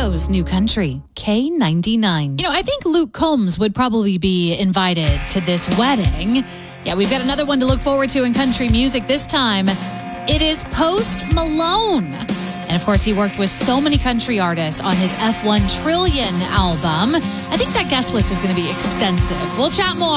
Chicago's new country, K99. You know, I think Luke Combs would probably be invited to this wedding. Yeah, we've got another one to look forward to in country music. This time, it is Post Malone. And of course, he worked with so many country artists on his F1 Trillion album. I think that guest list is going to be extensive. We'll chat more.